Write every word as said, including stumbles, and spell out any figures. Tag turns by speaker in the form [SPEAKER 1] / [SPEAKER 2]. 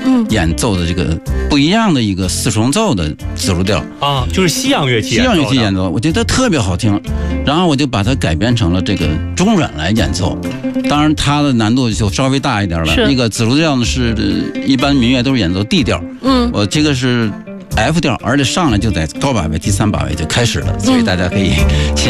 [SPEAKER 1] 演奏的这个不一样的一个四重奏的紫竹调
[SPEAKER 2] 啊，就是西洋乐器，
[SPEAKER 1] 西洋乐器演奏，我觉得特别好听，然后我就把它改编成了这个中阮来演奏，当然它的难度就稍微大一点了。那个紫竹调呢是一般民乐都是演奏 D 调，嗯，我这个是 F 调，而且上来就在高把位第三把位就开始了，所以大家可以。